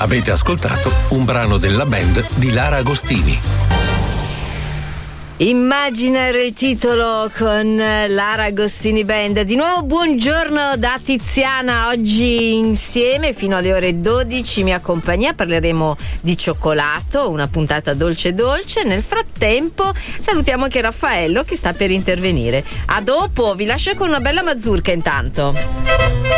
Avete ascoltato un brano della band di Lara Agostini. Immagina era il titolo con Lara Agostini Band. Di nuovo buongiorno da Tiziana, oggi insieme fino alle ore 12 mi accompagna, parleremo di cioccolato, una puntata dolce dolce. Nel frattempo salutiamo anche Raffaello che sta per intervenire. A dopo, vi lascio con una bella mazurka intanto.